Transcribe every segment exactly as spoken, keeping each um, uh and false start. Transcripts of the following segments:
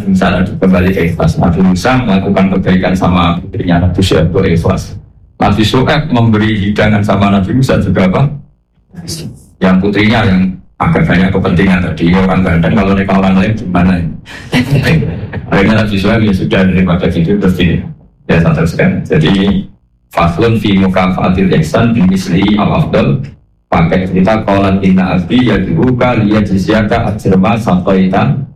Nabi Musa kembali ke ikhlas. Nabi Musa melakukan kebaikan sama putrinya Nabi Syuaib itu ikhlas. Nabi Syuaib memberi hidangan sama Nabi Musa juga apa? Yang putrinya yang agak banyak kepentingan tadi orang ganteng, kalau mereka orang lain gimana? Akhirnya Nabi Syuaib ya sudah daripada gitu terus ini ya saya teruskan. Jadi faslun fi mukafatil ihsan bimisli al-afdal, pakai cerita qalan inna abi yad'uka liyajziyaka ajrama saqaitan.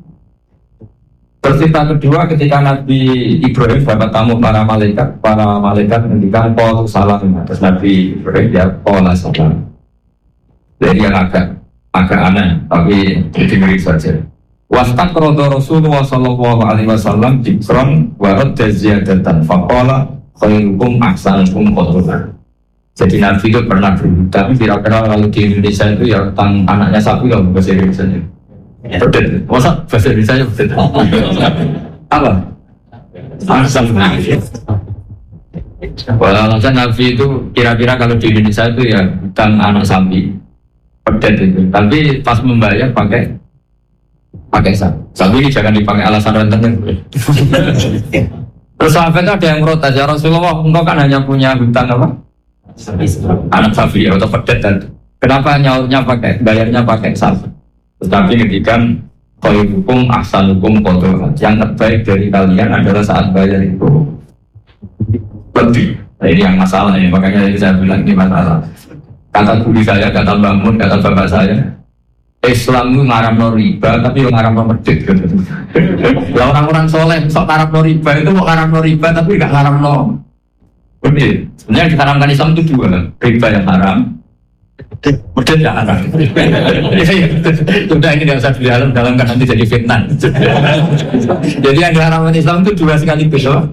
Cerita kedua ketika Nabi Ibrahim dapat tamu para malaikat, para malaikat menghentikan qul salam, terus Nabi Ibrahim ya qul salam. Jadi yang agak agak aneh tapi dengerin saja. Wastaqrada Rasulullah sallallahu alaihi wasallam dzikran wa radda ziyadatan faqala khairukum ahsanukum qadran. Jadi Nabi itu pernah berhutang, kira-kira kalau di Indonesia itu ya tentang anaknya sapi kalau bahasa Indonesia. Pedet, masa bahasa Indonesia ya pedet? Apa? Asam Nabi. Kalau alasan Nabi itu kira-kira kalau di Indonesia itu ya hutang anak sapi, pedet itu. Tapi pas membayar pakai pakai sapi. Sapi ini jangan dipakai alasan rentenir. Terus sahabat ada yang protes, ya Rasulullah, engkau kan hanya punya hutang apa? Anak sapi atau pedet dan kenapa nyaurnya pakai, bayarnya pakai sapi? Tetapi ketika koi hukum asal hukum kotor, yang terbaik dari kalian adalah saat bayar itu lebih. Nah, ini yang masalah ini, makanya saya bilang ini masalah. Kata guru saya, kata bangun, kata bapak saya, Islam itu ngaramno riba, tapi yang ngaramno medit. Lah orang-orang soleh sok ngaramno riba itu mau ngaramno riba, tapi nggak ngaramno medit. Sebenarnya yang diharamkan Islam itu dua, riba yang haram. Medit ya haram. Sudah ini tidak usah didalam dalam kan nanti jadi fitnah. Jadi yang diharamkan Islam itu dua sekali besok.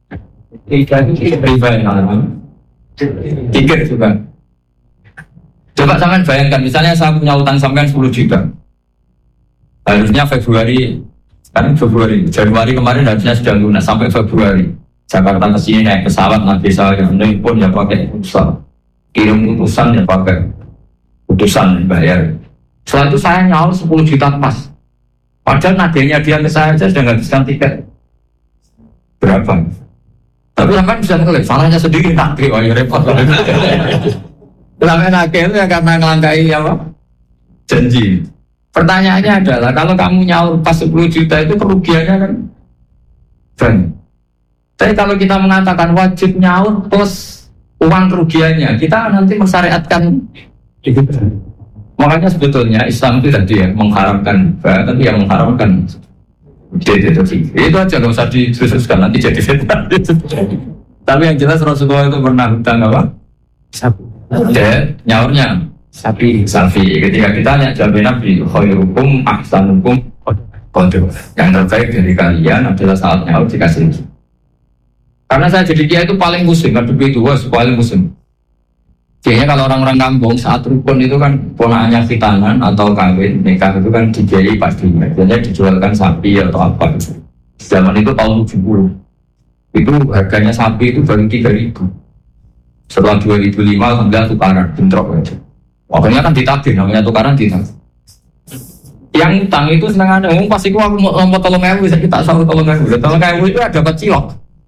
Riba yang haram. Tiga juga. Coba sampean bayangkan, misalnya saya punya utang sampean sepuluh juta. Harusnya Februari, kan Februari, Januari kemarin harusnya sudah lunas sampai Februari. Jakarta ke sini naik pesawat, nanti saya yang pun ya pakai utusan, kirim utusan ya pakai utusan bayar. Setelah itu saya nyaur sepuluh juta pas. Padahal nadanya dia ke saya saja sudah menghabiskan tiket berapa. Tapi sampai bisa ngelihat salahnya sendiri nanti, oh ya repot. Sampai akhirnya ya karena ngelangkai apa? Janji. Pertanyaannya adalah kalau kamu nyaur pas sepuluh juta itu kerugiannya kan banyak. Tapi kalau kita mengatakan wajib nyaur plus uang kerugiannya, kita nanti mensyariatkan. Makanya sebetulnya Islam itu tadi ya mengharamkan riba, tapi yang mengharamkan itu itu aja nggak usah diteruskan nanti jadi fitnah. Tapi yang jelas Rasulullah itu pernah hutang apa? Sapi. Dan nyaurnya sapi. Sapi. Ketika kita tanya jawab Nabi, khairukum ahsanukum qadran. Yang terbaik dari kalian adalah saat nyaur dikasih. Karena saya jadi kiai itu paling pusing, kan begitu, was paling pusing. Kayaknya kalau orang-orang kampung saat rukun itu kan ponakannya khitanan atau kawin nikah itu kan dibiayai pastinya. Biasanya dijualkan sapi atau apa. Zaman itu tahun tujuh puluh. Itu harganya sapi itu baru tiga ribu. Setelah dua ribu lima alhamdulillah tukaran bentrok aja. Waktunya kan ditagih, namanya tukaran ditagih. Yang utang itu senang ada, ngomong pasti aku mau lompat tolong ewu, saya kita selalu tolong ewu. Tolong ewu itu ada dapat cilok.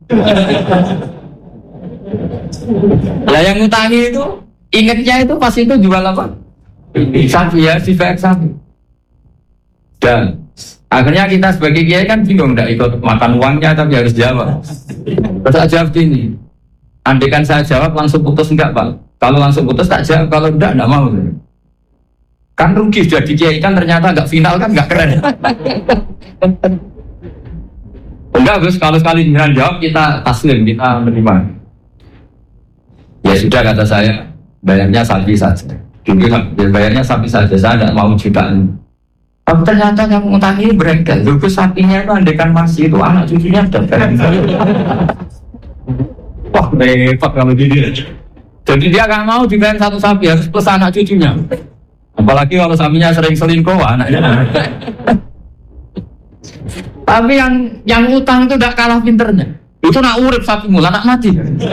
Lah yang utangi itu ingetnya itu pas itu jual apa? Sapi ya, si baik sapi. Dan akhirnya kita sebagai kiai kan bingung, tidak ikut makan uangnya tapi harus jawab. Terus saya jawab gini, andaikan saya jawab langsung putus enggak Pak? Kalau langsung putus tak jawab, kalau enggak enggak mau. Kan rugi sudah dikiai kan ternyata enggak final kan enggak keren. Enggak Gus, kalau sekali jangan jawab kita taslim, kita menerima. Ya sudah kata saya, bayarnya sapi saja. Jadi bayarnya sapi saja, saya tidak mau jutaan. Tapi ternyata yang mengutangi berengkel, Gus sapinya itu andaikan masih itu anak cucunya sudah keren. Wah repot kalau gini. Jadi dia nggak mau dibayar satu sapi harus plus anak cucunya. Apalagi kalau sapinya sering selingkuh anaknya. Tapi yang yang utang itu tidak kalah pinternya. Itu nak urip sapi mula nak mati.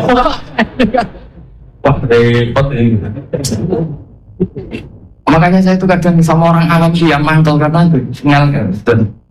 Wah repot ini. Makanya saya itu kadang sama orang awam sih yang mantel karena itu sengal kan.